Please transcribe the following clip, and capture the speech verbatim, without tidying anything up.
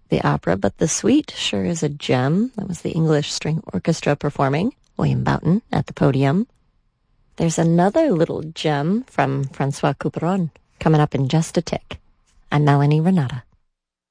the opera, but the suite sure is a gem. That was the English String Orchestra performing, William Boughton at the podium. There's another little gem from Francois Couperin coming up in just a tick. I'm Melanie Renata.